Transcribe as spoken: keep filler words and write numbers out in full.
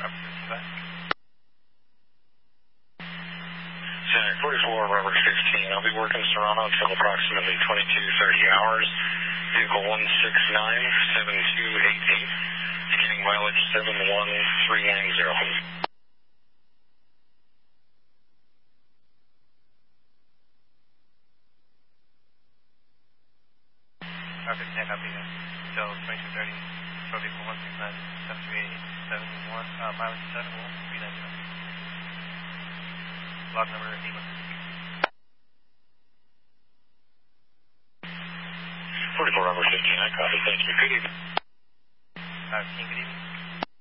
Center forty-four, Robert fifteen. I'll be working Serrano until approximately twenty-two thirty hours. Vehicle one six nine seven two eight eight. Scanning mileage seven one three nine zero. Robert ten, copy that. Till twenty-two thirty. For vehicle one six nine seven two eight eight. seven one, uh, mileage seven one three nine zero. Log number eight one six. forty-four, Robert fifteen, I copy. Thank you. Good evening. Uh, good evening.